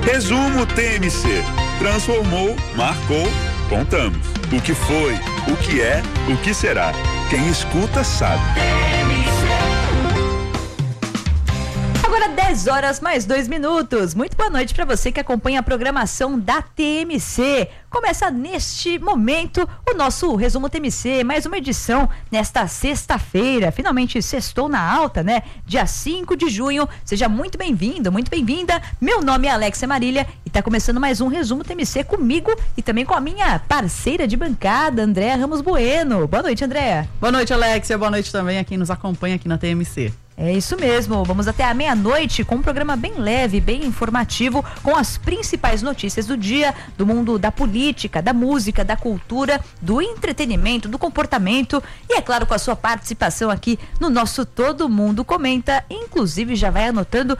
Resumo TMC. Transformou, marcou, contamos. O que foi, o que é, o que será. Quem escuta sabe. Agora 10 horas mais 2 minutos. Muito boa noite para você que acompanha a programação da TMC. Começa neste momento o nosso Resumo TMC, mais uma edição nesta sexta-feira. Finalmente sextou na alta, né? Dia 5 de junho. Seja muito bem-vindo, muito bem-vinda. Meu nome é Alexia Marília e tá começando mais um Resumo TMC comigo e também com a minha parceira de bancada, Andréa Ramos Bueno. Boa noite, Andréa. Boa noite, Alexia. Boa noite também a quem nos acompanha aqui na TMC. É isso mesmo, vamos até a meia-noite com um programa bem leve, bem informativo, com as principais notícias do dia, do mundo da política, da música, da cultura, do entretenimento, do comportamento e, é claro, com a sua participação aqui no nosso Todo Mundo Comenta. Inclusive, já vai anotando